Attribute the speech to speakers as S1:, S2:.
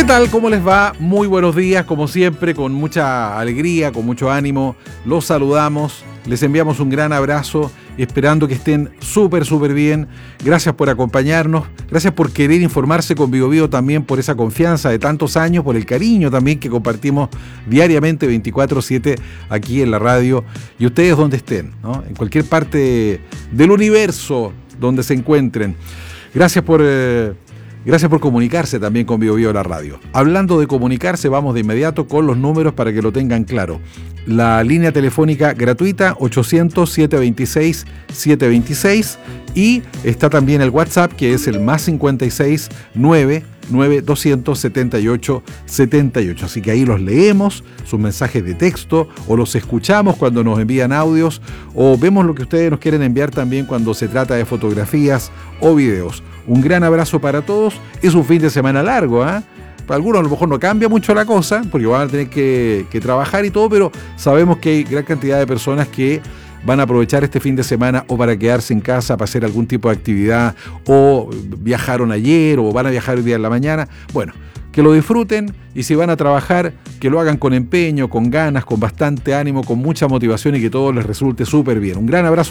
S1: tal? ¿Cómo les va? Muy buenos días, como siempre, con mucha alegría, con mucho ánimo. Los saludamos, les enviamos un gran abrazo, esperando que estén súper bien. Gracias por acompañarnos, gracias por querer informarse con Bio Bio, también por esa confianza de tantos años, por el cariño también que compartimos diariamente 24/7 aquí en la radio. Y ustedes donde estén, ¿no? En cualquier parte del universo donde se encuentren. Gracias por comunicarse también con Bio Bio la radio. Hablando de comunicarse, vamos de inmediato con los números para que lo tengan claro. La línea telefónica gratuita 800-726-726 y está también el WhatsApp, que es el más 56 99 278 78. Así que ahí los leemos, sus mensajes de texto, o los escuchamos cuando nos envían audios, o vemos lo que ustedes nos quieren enviar también cuando se trata de fotografías o videos. Un gran abrazo para todos. Es un fin de semana largo, ¿eh? Para algunos a lo mejor no cambia mucho la cosa, porque van a tener que trabajar y todo, pero sabemos que hay gran cantidad de personas que van a aprovechar este fin de semana o para quedarse en casa, para hacer algún tipo de actividad, o viajaron ayer, o van a viajar hoy día en la mañana. Bueno, que lo disfruten, y si van a trabajar, que lo hagan con empeño, con ganas, con bastante ánimo, con mucha motivación, y que todo les resulte súper bien. Un gran abrazo